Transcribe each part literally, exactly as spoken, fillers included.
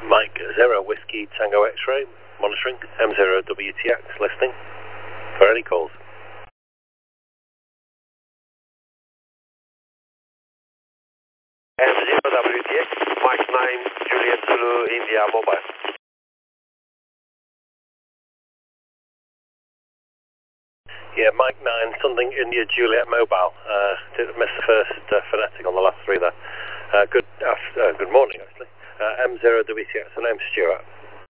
Mike Zero Whiskey Tango X-Ray, monitoring M zero W T X, listening for any calls. M zero W T X, Mike nine Juliet Zulu India mobile. Yeah, Mike nine, something India Juliet mobile. Uh, did miss the first uh, phonetic on the last three there. Uh, good after, uh, good morning, actually. Uh, M zero W T X, the name's Stuart.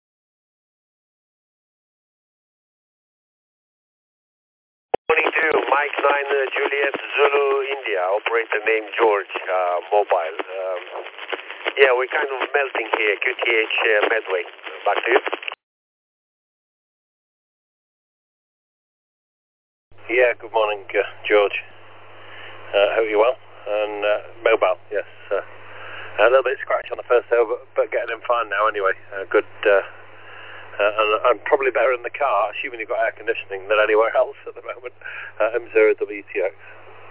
Morning to you, Mike nine uh, Juliet Zulu India, operator name George, uh, mobile. Um, yeah, we're kind of melting here, Q T H uh, Medway. Back to you. Yeah, good morning, uh, George. Uh, hope you're well. And uh, mobile, yes. Uh, a little bit scratch on the first day, but, but getting him fine now anyway. Uh, good. Uh, uh, and I'm probably better in the car, assuming you've got air conditioning, than anywhere else at the moment. Uh, M zero W T X.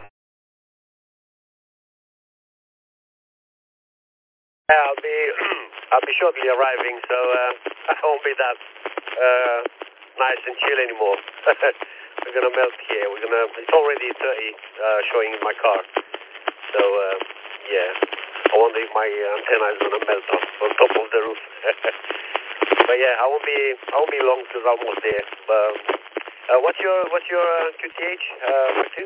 Yeah, I'll be I'll be shortly arriving, so uh, I won't be that uh, nice and chill anymore. We're gonna melt here. We're gonna. It's already thirty uh, showing in my car. So uh, yeah, I wonder if my antenna is gonna melt on, on top of the roof. But yeah, I won't be I won't be long because I'm almost there. But uh, what's your what's your uh, Q T H? Uh, Matthew?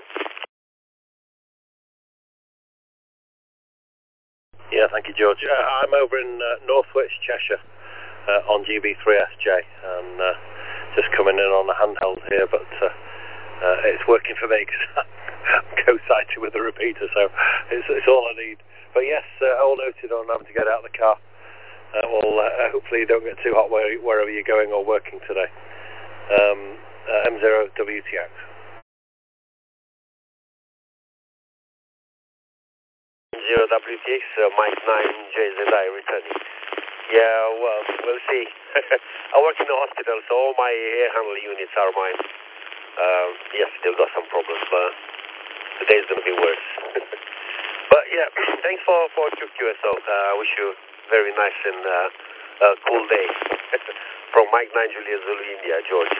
Yeah, thank you, George. Uh, I'm over in uh, Northwich, Cheshire, uh, on G B three S J, and uh, just coming in on the handheld here, but uh, uh, it's working for me because I'm co-sighted with the repeater, so it's, it's all I need. But yes, uh, all noted on having to get out of the car. Uh, well, uh, hopefully you don't get too hot where, wherever you're going or working today. Um, uh, M zero W T X. zero W T X, uh, Mike nine J Z I returning. Yeah, well, we'll see. I work in the hospital, so all my air handling units are mine. Uh, yes, still got some problems, but today's going to be worse. But yeah, thanks for, for Q Q S O. I uh, wish you a very nice and uh, uh, cool day. From Mike nine Juliet Zulu India, George.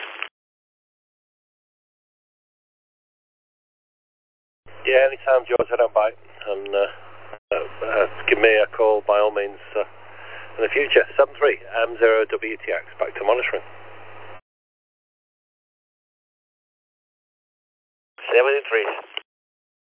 Yeah, anytime, George, I don't bite. And uh, uh, uh, give me a call by all means uh, in the future. seven three M zero W T X, back to monitoring. seventy-three.